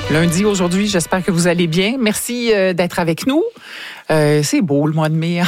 Lundi aujourd'hui, j'espère que vous allez bien. Merci d'être avec nous. C'est beau le mois de mai.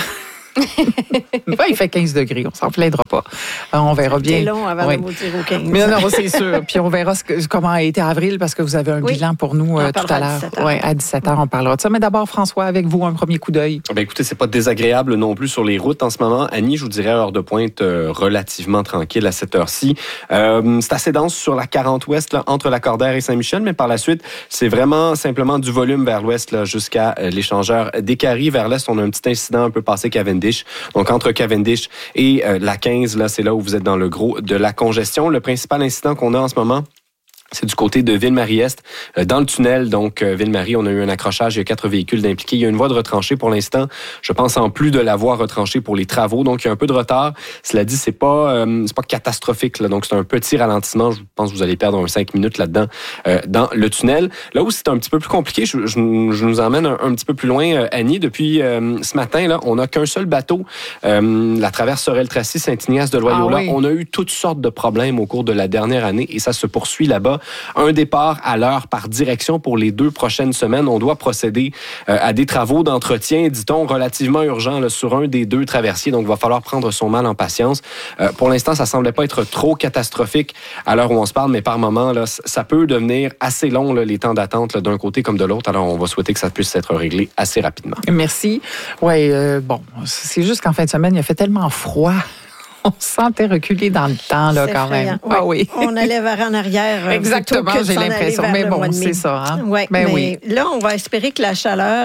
Il fait 15 degrés, on s'en plaindra pas. On verra bien. C'est long avant de monter au 15. Mais non, c'est sûr. Puis on verra comment a été avril parce que vous avez un bilan pour nous tout à l'heure. À 17h, on parlera de ça. Mais d'abord, François, avec vous, un premier coup d'œil. Ben écoutez, c'est pas désagréable non plus sur les routes en ce moment. Annie, je vous dirais, heure de pointe relativement tranquille à cette heure-ci. C'est assez dense sur la 40 ouest, là, entre la Cordère et Saint-Michel, mais par la suite, c'est vraiment simplement du volume vers l'ouest là, jusqu'à l'échangeur d'Écarie. Vers l'est, on a un petit incident un peu passé Cavendish. Donc, entre Cavendish et la 15, là, c'est là où vous êtes dans le gros de la congestion. Le principal incident qu'on a en ce moment, c'est du côté de Ville-Marie-Est, dans le tunnel. Donc, Ville-Marie, on a eu un accrochage, il y a 4 véhicules d'impliqués. Il y a une voie de retranchée pour l'instant. Je pense en plus de la voie retranchée pour les travaux. Donc, il y a un peu de retard. Cela dit, c'est pas catastrophique, là. Donc, c'est un petit ralentissement. Je pense que vous allez perdre 5 minutes là-dedans, dans le tunnel. Là où c'est un petit peu plus compliqué, je nous emmène un petit peu plus loin, Annie. Depuis ce matin, là, on n'a qu'un seul bateau. La traverse Sorel-Tracy, Saint-Ignace de Loyola. Ah oui. On a eu toutes sortes de problèmes au cours de la dernière année et ça se poursuit là-bas. Un départ à l'heure par direction pour les 2 prochaines semaines. On doit procéder à des travaux d'entretien, dit-on, relativement urgents là, sur un des 2 traversiers. Donc, il va falloir prendre son mal en patience. Pour l'instant, ça semblait pas être trop catastrophique à l'heure où on se parle, mais par moment, là, ça peut devenir assez long, là, les temps d'attente là, d'un côté comme de l'autre. Alors, on va souhaiter que ça puisse être réglé assez rapidement. Merci. Oui, bon, c'est juste qu'en fin de semaine, il a fait tellement froid. On se sentait reculer dans le temps, là, quand même. Oui. Ah oui. On allait vers en arrière. Exactement, j'ai l'impression. Mais bon, c'est ça. Hein? Ouais, ben mais oui. Là, on va espérer que la chaleur,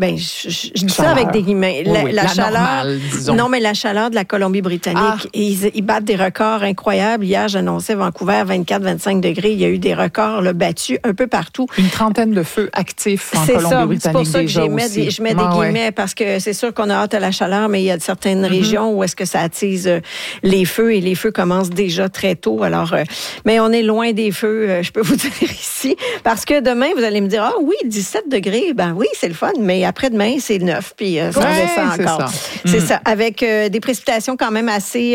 je dis ça avec des guillemets. La chaleur, normale, disons. Non, mais la chaleur de la Colombie-Britannique, ils battent des records incroyables. Hier, j'annonçais Vancouver, 24-25 degrés. Il y a eu des records là, battus un peu partout. Une trentaine de feux actifs en Colombie-Britannique. C'est pour ça que déjà je mets des guillemets, parce que c'est sûr qu'on a hâte à la chaleur, mais il y a certaines régions où est-ce que ça attise les feux, et les feux commencent déjà très tôt. Alors, mais on est loin des feux, je peux vous dire ici, parce que demain, vous allez me dire, oui, 17 degrés, ben oui, c'est le fun, mais après-demain, c'est 9, puis ça descend encore. C'est ça, avec des précipitations quand même assez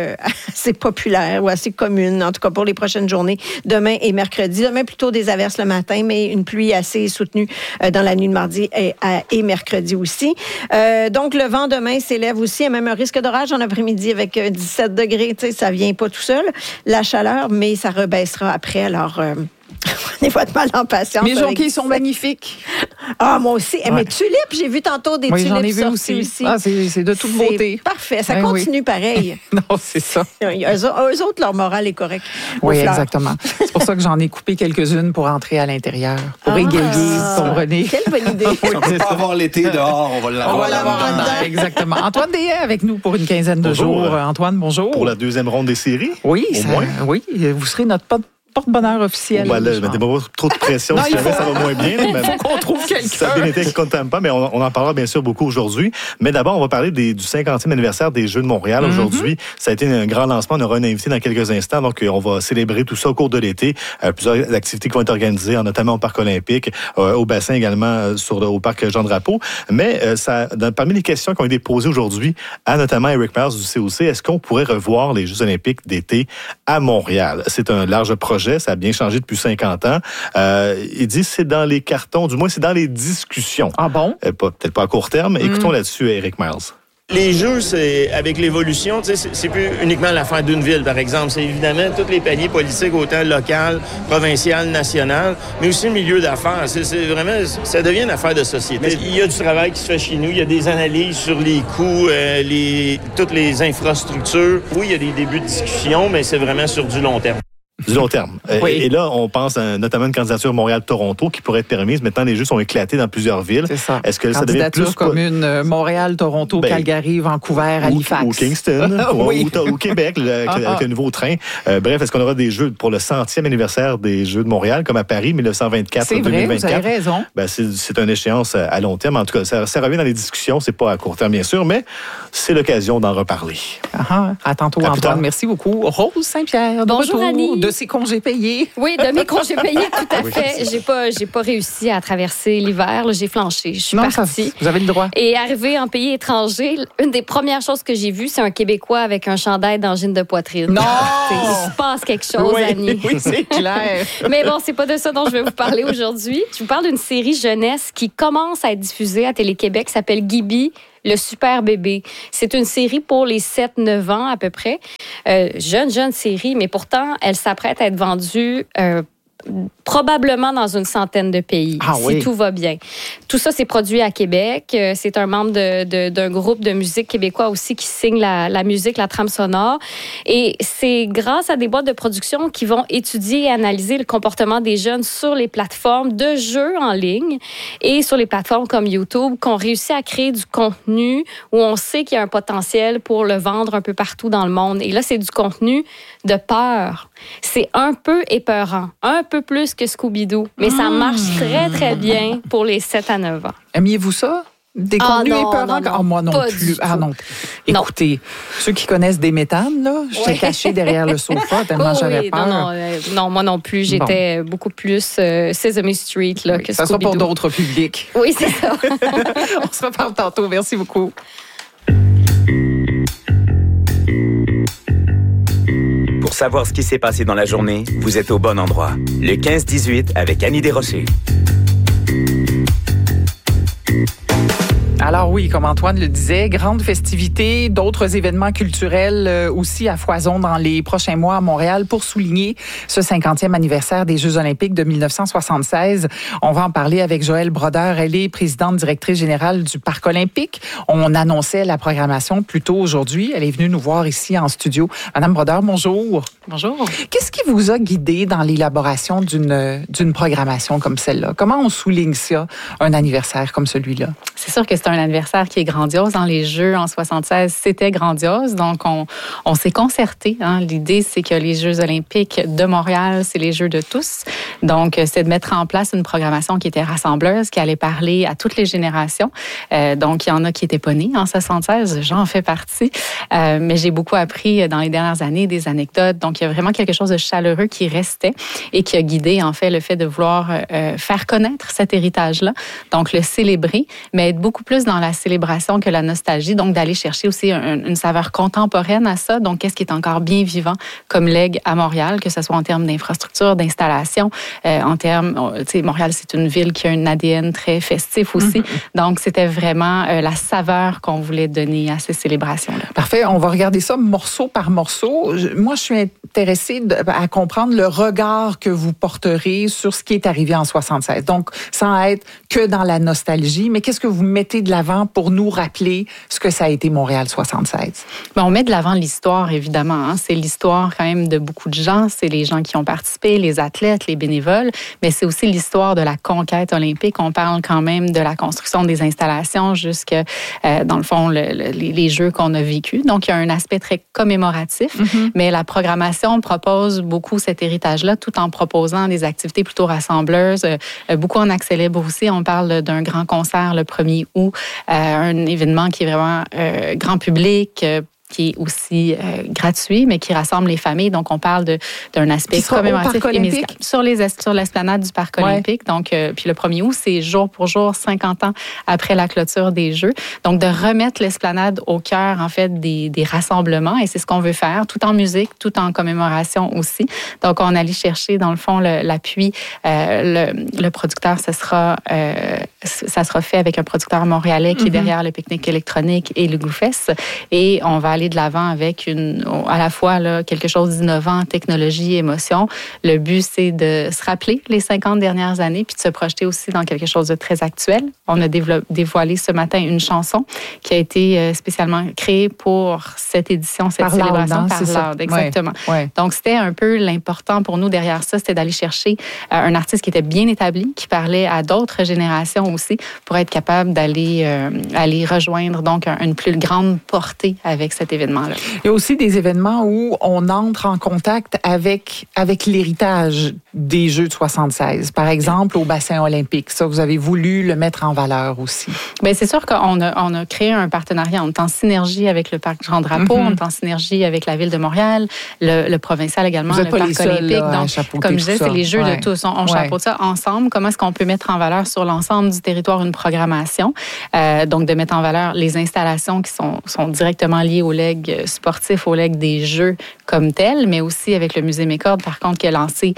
populaires ou assez communes, en tout cas pour les prochaines journées, demain et mercredi. Demain, plutôt des averses le matin, mais une pluie assez soutenue dans la nuit de mardi et mercredi aussi. Donc, le vent demain s'élève aussi, et même un risque d'orage en après-midi avec 17 degrés, tu sais, ça vient pas tout seul, la chaleur, mais ça rebaissera après, alors... Prenez votre mal en patience. Mes jonquilles sont magnifiques. Ah, moi aussi. Ouais. Mais tulipes, j'ai vu tantôt des tulipes j'en ai vu sorties aussi. Ah, c'est de toute beauté. Parfait. Ça continue pareil. Non, c'est ça. Eux autres, leur morale est correcte. Oui, exactement. C'est pour ça que j'en ai coupé quelques-unes pour entrer à l'intérieur, pour égayer son René. Quelle bonne idée. On peut pas avoir l'été dehors, on va l'avoir dedans. Exactement. Antoine Deshaies avec nous pour une quinzaine de jours. Antoine, bonjour. Pour la 2e ronde des séries. Oui, oui. Vous serez notre porte-bonheur officiel. Là, je ne mettez pas trop de pression si jamais ça va moins bien. Il faut qu'on trouve quelqu'un. Ça a bien été qu'on ne t'aime pas, mais on en parlera bien sûr beaucoup aujourd'hui. Mais d'abord, on va parler du 50e anniversaire des Jeux de Montréal aujourd'hui. Ça a été un grand lancement. On aura un invité dans quelques instants. Donc, on va célébrer tout ça au cours de l'été. Plusieurs activités qui vont être organisées, notamment au Parc olympique, au bassin également, au Parc Jean-Drapeau. Mais parmi les questions qui ont été posées aujourd'hui à notamment Eric Miles du COC, est-ce qu'on pourrait revoir les Jeux olympiques d'été à Montréal? C'est un large projet. Ça a bien changé depuis 50 ans. Il dit c'est dans les cartons, du moins c'est dans les discussions. Ah bon? Peut-être pas à court terme. Écoutons là-dessus Eric Miles. Les Jeux, c'est avec l'évolution, c'est plus uniquement l'affaire d'une ville, par exemple. C'est évidemment tous les paliers politiques, autant local, provincial, national, mais aussi le milieu d'affaires. C'est vraiment, ça devient une affaire de société. Il y a du travail qui se fait chez nous. Il y a des analyses sur les coûts, toutes les infrastructures. Oui, il y a des débuts de discussion, mais c'est vraiment sur du long terme. Du long terme. Oui. Et là, on pense notamment à une candidature Montréal-Toronto qui pourrait être permise. Maintenant, les Jeux sont éclatés dans plusieurs villes. C'est ça. Est-ce que ça devient plus commune Montréal, Toronto, Calgary, Vancouver, Halifax. Ou Kingston, ou Québec, avec un nouveau train. Bref, est-ce qu'on aura des Jeux pour le 100e anniversaire des Jeux de Montréal, comme à Paris, 1924-2024? C'est vrai, vous avez raison. C'est une échéance à long terme. En tout cas, ça revient dans les discussions. C'est pas à court terme, bien sûr, mais c'est l'occasion d'en reparler. À tantôt, Antoine. Merci beaucoup. Rose Saint-Pierre, bonjour, Annie. De ses congés payés. Oui, de mes congés payés, tout à fait. J'ai pas réussi à traverser l'hiver. Là, j'ai flanché. Je suis partie. Vous avez le droit. Et arrivé en pays étranger, une des premières choses que j'ai vues, c'est un Québécois avec un chandail d'angine de poitrine. Non! Il se passe quelque chose, Annie. Oui, c'est clair. Mais bon, c'est pas de ça dont je vais vous parler aujourd'hui. Je vous parle d'une série jeunesse qui commence à être diffusée à Télé-Québec, qui s'appelle Gibi, le super bébé. C'est une série pour les 7-9 ans à peu près. Jeune série, mais pourtant, elle s'apprête à être vendue probablement dans une centaine de pays, si tout va bien. Tout ça, c'est produit à Québec. C'est un membre d'un groupe de musique québécois aussi qui signe la musique, la trame sonore. Et c'est grâce à des boîtes de production qui vont étudier et analyser le comportement des jeunes sur les plateformes de jeux en ligne et sur les plateformes comme YouTube qu'on réussit à créer du contenu où on sait qu'il y a un potentiel pour le vendre un peu partout dans le monde. Et là, c'est du contenu de peur. C'est un peu épeurant, un peu plus que Scooby-Doo, mais ça marche très, très bien pour les 7 à 9 ans. Aimiez-vous ça? Des contenus épeurants? Non, moi non plus. Non. Écoutez, ceux qui connaissent des méthanes, là, j'étais cachée derrière le sofa tellement j'avais peur. Non, moi non plus. J'étais beaucoup plus Sesame Street là, que Scooby-Doo. Ça sera pour d'autres publics. Oui, c'est ça. On se reparle tantôt. Merci beaucoup. Pour savoir ce qui s'est passé dans la journée, vous êtes au bon endroit. Le 15-18 avec Annie Desrochers. Alors oui, comme Antoine le disait, grandes festivités, d'autres événements culturels aussi à foison dans les prochains mois à Montréal pour souligner ce 50e anniversaire des Jeux olympiques de 1976. On va en parler avec Joëlle Brodeur. Elle est présidente directrice générale du Parc olympique. On annonçait la programmation plus tôt aujourd'hui. Elle est venue nous voir ici en studio. Madame Brodeur, bonjour. Bonjour. Qu'est-ce qui vous a guidé dans l'élaboration d'une programmation comme celle-là? Comment on souligne ça, un anniversaire comme celui-là? C'est sûr que c'est un anniversaire qui est grandiose. Dans les Jeux en 76, c'était grandiose. Donc, on s'est concerté. L'idée, c'est que les Jeux olympiques de Montréal, c'est les Jeux de tous. Donc, c'est de mettre en place une programmation qui était rassembleuse, qui allait parler à toutes les générations. Donc, il y en a qui étaient pas nés en 76. J'en fais partie. Mais j'ai beaucoup appris dans les dernières années, des anecdotes. Donc, il y a vraiment quelque chose de chaleureux qui restait et qui a guidé, en fait, le fait de vouloir faire connaître cet héritage-là. Donc, le célébrer, mais être beaucoup plus dans la célébration que la nostalgie. Donc, d'aller chercher aussi une saveur contemporaine à ça. Donc, qu'est-ce qui est encore bien vivant comme legs à Montréal, que ce soit en termes d'infrastructure, d'installation, en termes, tu sais, Montréal, c'est une ville qui a un ADN très festif aussi. Donc, c'était vraiment la saveur qu'on voulait donner à ces célébrations-là. Parfait. On va regarder ça morceau par morceau. Moi, je suis intéressée à comprendre le regard que vous porterez sur ce qui est arrivé en 76. Donc, sans être que dans la nostalgie, mais qu'est-ce que vous mettez de l'avant pour nous rappeler ce que ça a été Montréal 76? Bien, on met de l'avant l'histoire, évidemment. C'est l'histoire quand même de beaucoup de gens. C'est les gens qui ont participé, les athlètes, les bénévoles, mais c'est aussi l'histoire de la conquête olympique. On parle quand même de la construction des installations jusque, dans le fond, les Jeux qu'on a vécus. Donc, il y a un aspect très commémoratif, mais la programmation propose beaucoup cet héritage-là, tout en proposant des activités plutôt rassembleuses, beaucoup en accès libre aussi. On parle d'un grand concert le 1er août, un événement qui est vraiment grand public, qui est aussi gratuit, mais qui rassemble les familles. Donc, on parle d'un aspect commémoratif et musical sur l'esplanade du Parc olympique. Donc, puis le 1er août, c'est jour pour jour, 50 ans après la clôture des Jeux. Donc, de remettre l'esplanade au cœur, en fait, des rassemblements. Et c'est ce qu'on veut faire, tout en musique, tout en commémoration aussi. Donc, on allait chercher, dans le fond, l'appui. Le producteur, ça sera fait avec un producteur montréalais qui est derrière le pique-nique électronique et le Gloufest. Et on va aller de l'avant avec à la fois là, quelque chose d'innovant, technologie, émotion. Le but, c'est de se rappeler les 50 dernières années puis de se projeter aussi dans quelque chose de très actuel. On a dévoilé ce matin une chanson qui a été spécialement créée pour cette édition, cette célébration par Loud. Exactement. Ouais. Donc, c'était un peu l'important pour nous derrière ça, c'était d'aller chercher un artiste qui était bien établi, qui parlait à d'autres générations aussi pour être capable d'aller rejoindre donc une plus grande portée avec cette cet événement-là. Il y a aussi des événements où on entre en contact avec l'héritage des Jeux de 76. Par exemple, au bassin olympique. Ça, vous avez voulu le mettre en valeur aussi. Bien, c'est sûr qu'on a créé un partenariat. On est en synergie avec le Parc Jean-Drapeau, on est en synergie avec la Ville de Montréal, le provincial également, vous le Parc olympique. Là, donc, comme je disais, c'est les Jeux de tous. On chapeaute ça ensemble. Comment est-ce qu'on peut mettre en valeur sur l'ensemble du territoire une programmation? Donc, de mettre en valeur les installations qui sont directement liées au legs sportif, au legs des Jeux comme tel, mais aussi avec le Musée Mécorde, par contre, qui a lancé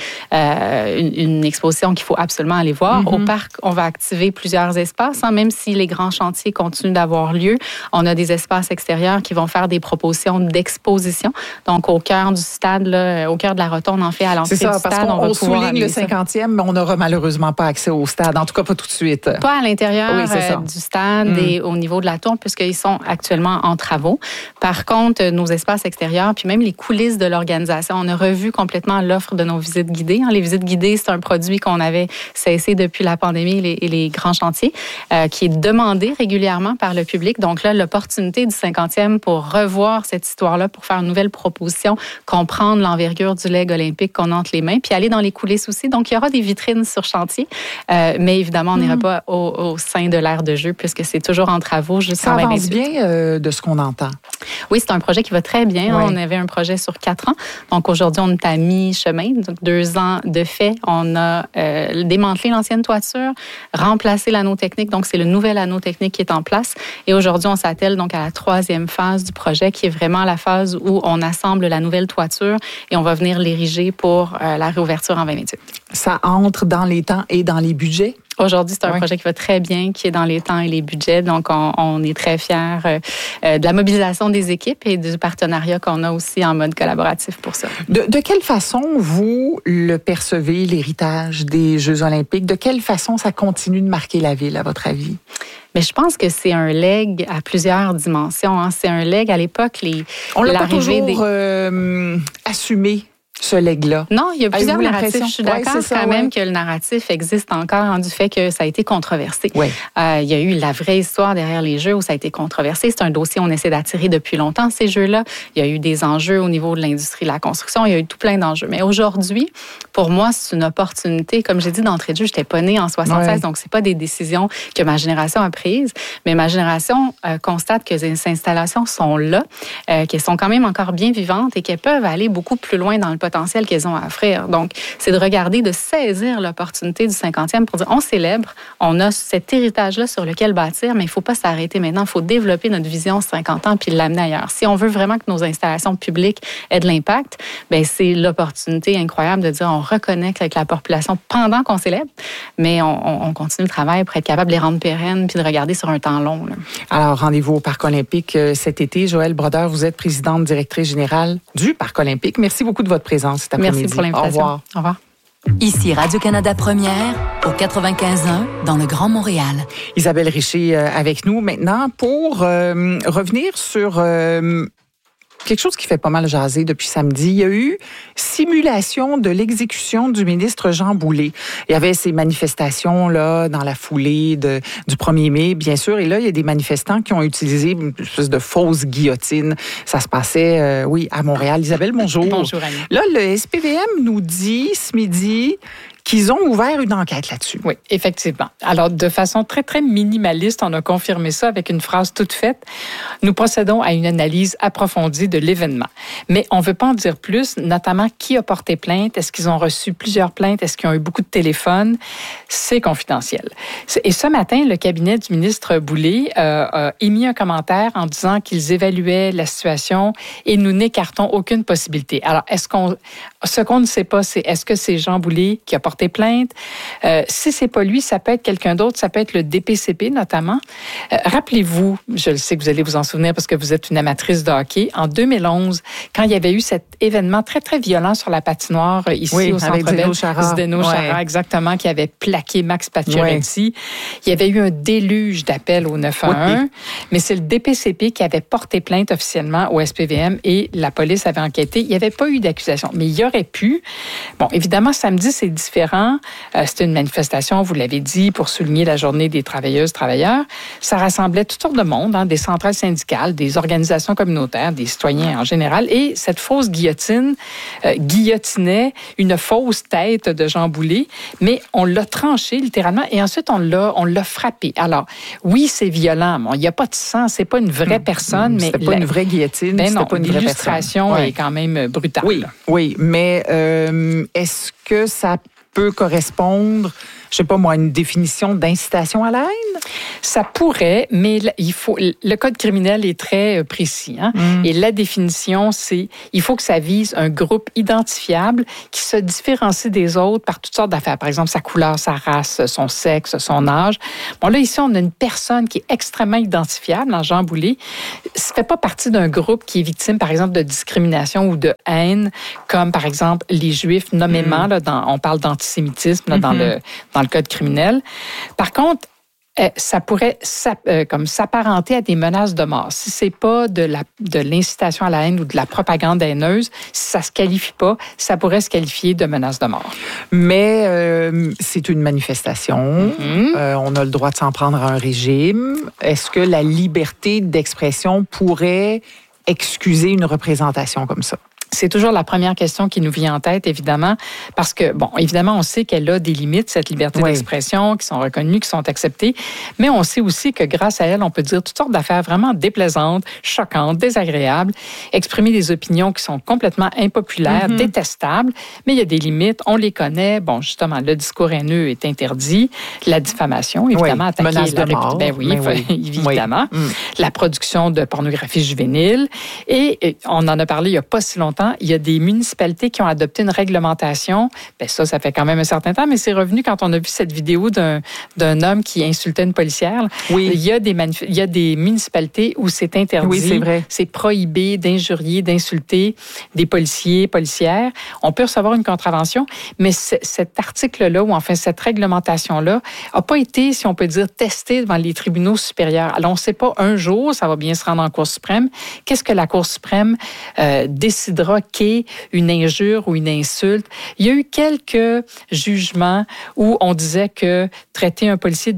une exposition qu'il faut absolument aller voir. Au parc, on va activer plusieurs espaces, même si les grands chantiers continuent d'avoir lieu. On a des espaces extérieurs qui vont faire des propositions d'exposition. Donc, au cœur du stade, là, au cœur de la rotonde, en fait, à l'entrée du stade, parce qu'on souligne le 50e, mais on n'aura malheureusement pas accès au stade. En tout cas, pas tout de suite. Pas à l'intérieur du stade et au niveau de la tour, puisqu'ils sont actuellement en travaux. Par contre, nos espaces extérieurs, puis même les coulisses de l'organisation, on a revu complètement l'offre de nos visites guidées. Les visites guidées, c'est un produit qu'on avait cessé depuis la pandémie et les grands chantiers, qui est demandé régulièrement par le public. Donc là, l'opportunité du 50e pour revoir cette histoire-là, pour faire une nouvelle proposition, comprendre l'envergure du legs olympique qu'on a entre les mains, puis aller dans les coulisses aussi. Donc, il y aura des vitrines sur chantier, mais évidemment, on n'ira pas au sein de l'aire de jeu, puisque c'est toujours en travaux jusqu'en 2028. Ça avance bien de ce qu'on entend. Oui, c'est un projet qui va très bien. On avait un projet sur 4 ans. Donc, aujourd'hui, on est à mi-chemin. Donc, 2 ans de fait. On a démantelé l'ancienne toiture, remplacé l'anneau technique. Donc, c'est le nouvel anneau technique qui est en place. Et aujourd'hui, on s'attelle donc à la 3e phase du projet, qui est vraiment la phase où on assemble la nouvelle toiture et on va venir l'ériger pour la réouverture en 2028. Ça entre dans les temps et dans les budgets? Aujourd'hui, c'est un projet qui va très bien, qui est dans les temps et les budgets. Donc, on est très fiers de la mobilisation des équipes et du partenariat qu'on a aussi en mode collaboratif pour ça. De quelle façon vous le percevez, l'héritage des Jeux olympiques? De quelle façon ça continue de marquer la ville, à votre avis? Mais je pense que c'est un legs à plusieurs dimensions. C'est un legs, à l'époque, on l'a pas toujours assumé. Ce legs-là. Non, il y a plusieurs narratifs. Je suis d'accord quand même que le narratif existe encore du fait que ça a été controversé. Oui. Il y a eu la vraie histoire derrière les Jeux où ça a été controversé. C'est un dossier qu'on essaie d'attirer depuis longtemps, ces Jeux-là. Il y a eu des enjeux au niveau de l'industrie de la construction. Il y a eu tout plein d'enjeux. Mais aujourd'hui, pour moi, c'est une opportunité. Comme j'ai dit d'entrée de jeu, je n'étais pas née en 76, donc c'est pas des décisions que ma génération a prises. Mais ma génération constate que ces installations sont là, qu'elles sont quand même encore bien vivantes et qu'elles peuvent aller beaucoup plus loin dans le potentiel qu'elles ont à offrir. Donc, c'est de regarder, de saisir l'opportunité du 50e pour dire, on célèbre, on a cet héritage-là sur lequel bâtir, mais il ne faut pas s'arrêter maintenant. Il faut développer notre vision 50 ans puis l'amener ailleurs. Si on veut vraiment que nos installations publiques aient de l'impact, bien, c'est l'opportunité incroyable de dire, on reconnecte avec la population pendant qu'on célèbre, mais on continue le travail pour être capable de les rendre pérennes puis de regarder sur un temps long. Là. Alors, rendez-vous au Parc olympique cet été. Joëlle Brodeur, vous êtes présidente directrice générale du Parc olympique. Merci beaucoup de votre présence cet après-midi. Merci pour l'invitation. Au revoir. Au revoir. Ici Radio-Canada Première, au 95.1 dans le Grand Montréal. Isabelle Richer avec nous maintenant pour revenir sur quelque chose qui fait pas mal jaser depuis samedi. Il y a eu simulation de l'exécution du ministre Jean Boulet. Il y avait ces manifestations là dans la foulée du 1er mai, bien sûr. Et là, il y a des manifestants qui ont utilisé une espèce de fausse guillotine. Ça se passait, à Montréal. Isabelle, bonjour. Bonjour, Annie. Là, le SPVM nous dit ce midi qu'ils ont ouvert une enquête là-dessus. Oui, effectivement. Alors, de façon très, très minimaliste, on a confirmé ça avec une phrase toute faite. Nous procédons à une analyse approfondie de l'événement. Mais on ne veut pas en dire plus, notamment qui a porté plainte, est-ce qu'ils ont reçu plusieurs plaintes, est-ce qu'ils ont eu beaucoup de téléphones. C'est confidentiel. Et ce matin, le cabinet du ministre Boulet a émis un commentaire en disant qu'ils évaluaient la situation et nous n'écartons aucune possibilité. Alors, ce qu'on ne sait pas, c'est est-ce que c'est Jean Boulet qui a porté plainte? Si c'est pas lui, ça peut être quelqu'un d'autre, ça peut être le DPCP notamment. Rappelez-vous, je le sais que vous allez vous en souvenir parce que vous êtes une amatrice de hockey, en 2011, quand il y avait eu cet événement très, très violent sur la patinoire ici au Centre Bell, Zdeno Chara, exactement, qui avait plaqué Max Pacioretty. Il y avait eu un déluge d'appels au 911, mais c'est le DPCP qui avait porté plainte officiellement au SPVM et la police avait enquêté. Il n'y avait pas eu d'accusation, mais il y aurait pu. Bon, évidemment, samedi, c'est différent. différent. C'était une manifestation, vous l'avez dit, pour souligner la journée des travailleuses, travailleurs. Ça rassemblait toutes sortes de monde, des centrales syndicales, des organisations communautaires, des citoyens en général. Et cette fausse guillotine guillotinait une fausse tête de Jean Boulet, mais on l'a tranché littéralement et ensuite on l'a frappé. Alors, oui, c'est violent. Bon, il n'y a pas de sang, c'est pas une vraie personne. Mais c'était pas une vraie guillotine, ben c'était non, pas une vraie personne. L'illustration est quand même brutale. Oui, mais est-ce que ça peut correspondre, je sais pas moi, à une définition d'incitation à la haine? Ça pourrait, mais le code criminel est très précis. Et la définition, c'est il faut que ça vise un groupe identifiable qui se différencie des autres par toutes sortes d'affaires. Par exemple, sa couleur, sa race, son sexe, son âge. Bon, là, ici, on a une personne qui est extrêmement identifiable, Jean Boulet. Ça ne fait pas partie d'un groupe qui est victime, par exemple, de discrimination ou de haine, comme, par exemple, les Juifs, nommément, là, on parle d'antisémitisme là, dans le code criminel. Par contre, ça pourrait comme s'apparenter à des menaces de mort. Si c'est pas de l'incitation à la haine ou de la propagande haineuse, si ça se qualifie pas, ça pourrait se qualifier de menace de mort. Mais c'est une manifestation. On a le droit de s'en prendre à un régime. Est-ce que la liberté d'expression pourrait excuser une représentation comme ça? C'est toujours la première question qui nous vient en tête, évidemment, parce que, bon, évidemment, on sait qu'elle a des limites, cette liberté d'expression, qui sont reconnues, qui sont acceptées, mais on sait aussi que grâce à elle, on peut dire toutes sortes d'affaires vraiment déplaisantes, choquantes, désagréables, exprimer des opinions qui sont complètement impopulaires, détestables, mais il y a des limites, on les connaît. Bon, justement, le discours haineux est interdit, la diffamation, évidemment, attaquer menace de mort. Évidemment. La production de pornographie juvénile, et on en a parlé il n'y a pas si longtemps, il y a des municipalités qui ont adopté une réglementation. Bien, ça fait quand même un certain temps, mais c'est revenu quand on a vu cette vidéo d'un homme qui insultait une policière. Oui. Il y a des municipalités où c'est interdit. Oui, c'est vrai. C'est prohibé d'injurier, d'insulter des policiers, policières. On peut recevoir une contravention, mais cet article-là, ou enfin cette réglementation-là, n'a pas été, si on peut dire, testé devant les tribunaux supérieurs. Alors, on ne sait pas un jour, ça va bien se rendre en Cour suprême, qu'est-ce que la Cour suprême décidera qu'est une injure ou une insulte. Il y a eu quelques jugements où on disait que traiter un policier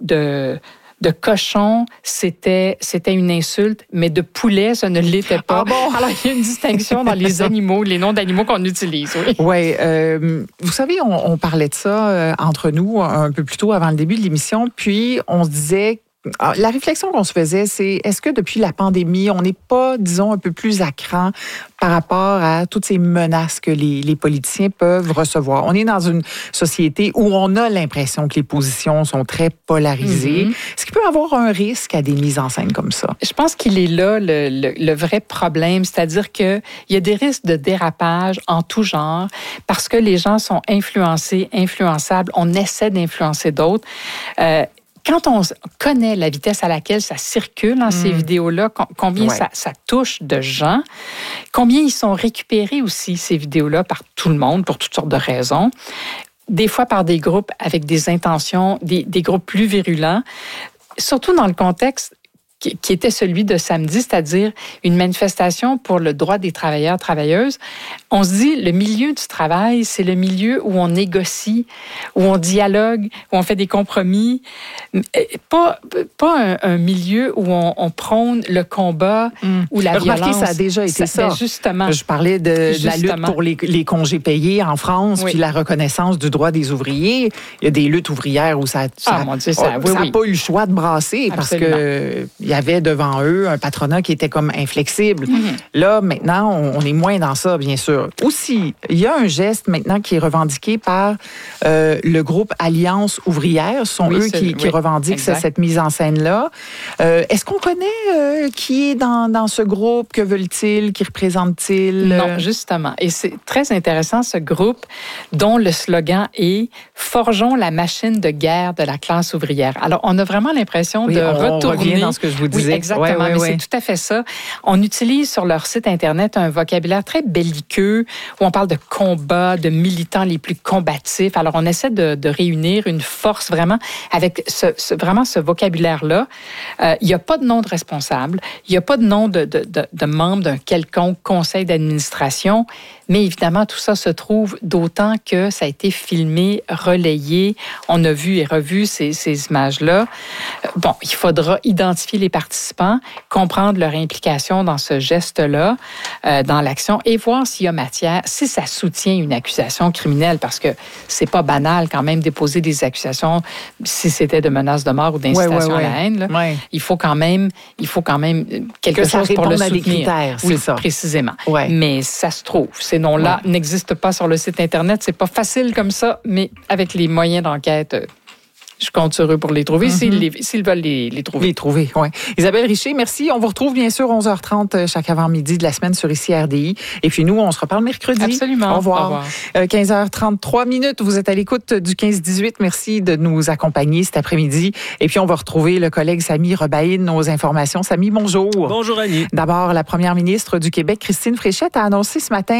de cochon, c'était une insulte, mais de poulet, ça ne l'était pas. Ah bon? Alors, il y a une distinction dans les animaux, les noms d'animaux qu'on utilise. Oui. Vous savez, on parlait de ça entre nous un peu plus tôt avant le début de l'émission, puis on se disait la réflexion qu'on se faisait, c'est est-ce que depuis la pandémie, on n'est pas, disons, un peu plus à cran par rapport à toutes ces menaces que les politiciens peuvent recevoir? On est dans une société où on a l'impression que les positions sont très polarisées. Est-ce qu'il peut y avoir un risque à des mises en scène comme ça? Je pense qu'il est là le vrai problème, c'est-à-dire qu'il y a des risques de dérapage en tout genre parce que les gens sont influencés, influençables. On essaie d'influencer d'autres. Quand on connaît la vitesse à laquelle ça circule dans ces vidéos-là, combien ça touche de gens, combien ils sont récupérés aussi, ces vidéos-là, par tout le monde, pour toutes sortes de raisons, des fois par des groupes avec des intentions, des groupes plus virulents, surtout dans le contexte qui était celui de samedi, c'est-à-dire une manifestation pour le droit des travailleurs, travailleuses. On se dit, le milieu du travail, c'est le milieu où on négocie, où on dialogue, où on fait des compromis. Pas un milieu où on prône le combat ou la violence. Remarquez, ça a déjà été ça. Ben justement. Je parlais de la lutte pour les congés payés en France, puis la reconnaissance du droit des ouvriers. Il y a des luttes ouvrières où ça n'a pas eu le choix de brasser. Absolument. Parce que il y avait devant eux un patronat qui était comme inflexible. Là, maintenant, on est moins dans ça, bien sûr. Aussi, il y a un geste maintenant qui est revendiqué par le groupe Alliance ouvrière. Ce sont eux qui revendiquent cette mise en scène-là. Est-ce qu'on connaît qui est dans ce groupe? Que veulent-ils? Qui représentent-ils? Non, justement. Et c'est très intéressant, ce groupe dont le slogan est « Forgeons la machine de guerre de la classe ouvrière ». Alors, on a vraiment l'impression de retourner dans ce que je vous disais. Oui, exactement, mais c'est tout à fait ça. On utilise sur leur site Internet un vocabulaire très belliqueux où on parle de combats, de militants les plus combatifs. Alors, on essaie de réunir une force vraiment avec ce vocabulaire-là. Il n'y a pas de nom de responsable, il n'y a pas de nom de membre d'un quelconque conseil d'administration, Mais évidemment, tout ça se trouve d'autant que ça a été filmé, relayé. On a vu et revu ces images-là. Bon, il faudra identifier les participants, comprendre leur implication dans ce geste-là, dans l'action, et voir s'il y a matière, si ça soutient une accusation criminelle, parce que c'est pas banal quand même déposer des accusations si c'était de menaces de mort ou d'incitation à la haine. Là. Ouais. Il faut quand même quelque chose pour le soutenir. Des critères, oui, c'est ça. Précisément. Ouais. Mais ça se trouve. Ces noms-là n'existent pas sur le site Internet. C'est pas facile comme ça, mais avec les moyens d'enquête, je compte sur eux pour les trouver, s'ils veulent les trouver. Les trouver, oui. Isabelle Richer, merci. On vous retrouve bien sûr 11h30 chaque avant-midi de la semaine sur ici RDI. Et puis nous, on se reparle mercredi. Absolument. Au revoir. 15h33 minutes. Vous êtes à l'écoute du 15-18. Merci de nous accompagner cet après-midi. Et puis on va retrouver le collègue Samy Rebaïne, nos informations. Samy, bonjour. Bonjour Annie. D'abord, la première ministre du Québec, Christine Fréchette, a annoncé ce matin